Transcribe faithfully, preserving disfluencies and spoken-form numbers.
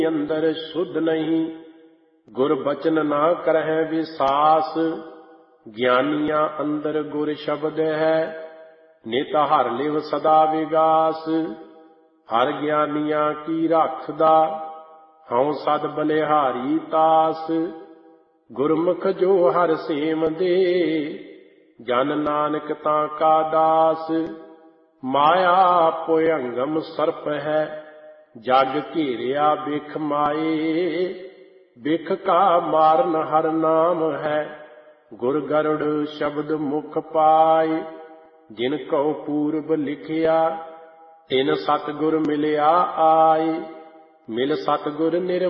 ਅੰਦਰ ਸੁਧ ਨਹੀਂ, ਗੁਰ ਬਚਨ ਨਾ ਕਰਹਿ ਵਿਸਾਸ। ਗਿਆਨੀਆਂ ਅੰਦਰ ਗੁਰ ਸ਼ਬਦ ਹੈ, ਨਿਤ ਹਰ ਲਿਵ ਸਦਾ ਵਿਗਾਸ। ਹਰ ਗਿਆਨੀਆਂ ਕੀ ਰਾਖਦਾ, ਹਉ ਸਦ ਬਲਿਹਾਰੀ ਤਾਸ। ਗੁਰਮੁਖ ਜੋ ਹਰ ਸੇਮ ਦੇ, ਜਨ ਨਾਨਕ ਤਾਂ ਕਾ ਦਾਸ। ਮਾਇਆ ਭੁਯੰਗਮ ਸਰਪ ਹੈ, ਜਗ ਘੇਰਿਆ ਬਿਖ ਮਾਏ। ਬਿਖ ਕਾ ਮਾਰਨ ਹਰ ਨਾਮ ਹੈ, ਗੁਰ ਗਰੁੜ ਸ਼ਬਦ ਮੁਖ ਪਾਏ। ਜਿਨ ਕਉ ਪੂਰਬ ਲਿਖਿਆ, ਤਿਨ ਸਤਿਗੁਰ ਮਿਲਿਆ ਆਏ। ਮਿਲ ਸਤਿਗੁਰ ਨਿਰ